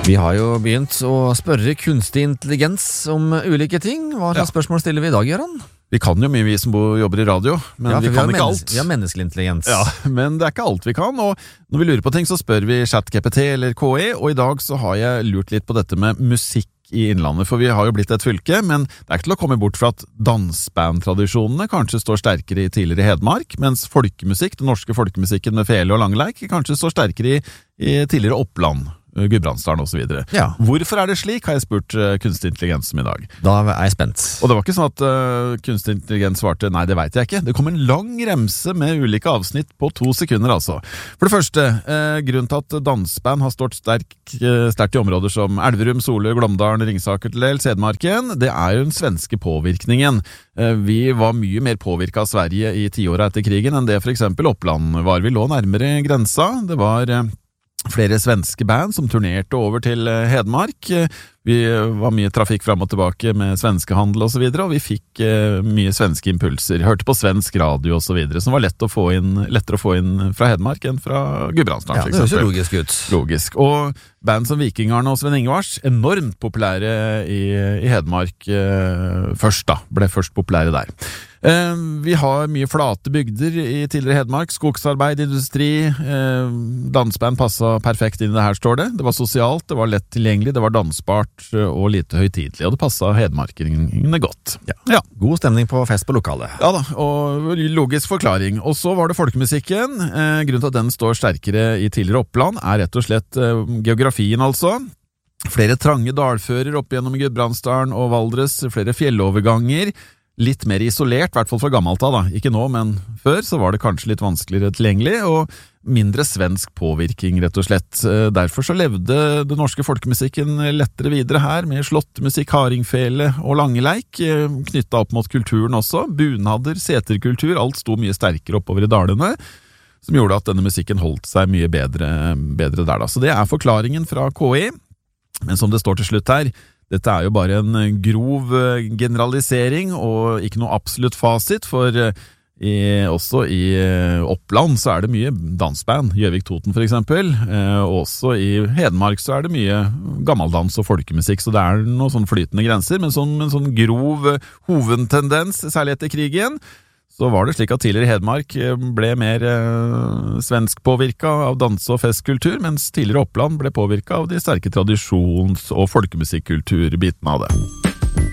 Vi har jo begynt å spørre kunstig intelligens om ulike ting. Hva slags spørsmål stiller vi i dag, Gøran? Vi kan jo mye, vi som jobber i radio, men vi kan ikke alt. Vi har menneskelig intelligens. Ja, men det er ikke alt vi kan, og når vi lurer på ting så spør vi ChatGPT eller KI, og i dag så har jeg lurt litt på dette med musikk i Innlandet, for vi har jo blitt et fylke, men det er ikke til å komme bort fra at dansbandtradisjonene kanskje står sterkere i tidligere Hedmark, mens folkemusikk, den norske folkemusikken med fele og langleik, kanskje står sterkere i tidligere Oppland, Gudbrandsdalen og så videre. Ja. Hvorfor er det slik, har jeg spurt kunstig intelligens om i dag. Da er jeg spent. Og det var ikke sånn at kunstig intelligens svarte, nei, det vet jeg ikke. Det kom en lang remse med ulike avsnitt på 2 sekunder, altså. For det første, grunnen til at dansband har stått sterkt i områder som Elverum, Solør, Glåmdalen, Ringsaker til dels, Hedmarken, det er jo den svenske påvirkningen. Vi var mye mer påvirket av Sverige i 10-åra etter krigen enn det for eksempel Oppland var. Vi lå nærmere grensa. Det var flere svenske band som turnerte over til Hedmark. Vi var mye trafikk fram og tilbake med svenskehandel og så videre, og vi fikk mye svenske impulser. Hørte på svensk radio og så videre, som var lettere å få inn fra Hedmark enn fra Gudbrandsdalen. Ja, det høres jo logisk ut. Logisk. Og band som Vikingarne og Sven Ingvars, enormt populære i Hedmark ble først populære der. Vi har mye flate bygder i tidligere Hedmark, skogsarbeid, industri, dansband passet perfekt inn i det her, står det. Det var sosialt, det var lett tilgjengelig, det var dansbart og lite høytidelig, og det passet hedmarkingene godt. Ja. God stemning på fest på lokalet. Ja da, og logisk forklaring. Og så var det folkemusikken. Grunnen til at den står sterkere i tidligere Oppland er rett og slett geografien, altså. Flere trange dalfører opp gjennom Gudbrandsdalen og Valdres, flere fjelloverganger, litt mer isolert, i hvert fall fra gammelt av da. Ikke nå, men før så var det kanskje litt vanskeligere tilgjengelig, og mindre svensk påvirkning, rett og slett. Derfor så levde den norske folkemusikken lettere videre her, med slåttemusikk, hardingfele og langeleik, knyttet opp mot kulturen også. Bunader, seterkultur, alt sto mye sterkere oppover i dalene, som gjorde at denne musikken holdt seg mye bedre der da. Så det er forklaringen fra KI, men som det står til slutt her, dette er jo bare en grov generalisering og ikke noe absolutt fasit, for også i Oppland så er det mye dansband, Gjøvik Toten for eksempel, og også i Hedmark så er det mye gammeldans og folkemusikk, så det er noen sånn flytende grenser, men en sånn grov hovedtendens, særlig etter krigen, så var det slik at tidligere Hedmark ble mer svensk påvirket av dans- og festkultur, mens tidligere Oppland ble påvirket av de sterke tradisjons- og folkemusikkulturbitene av det.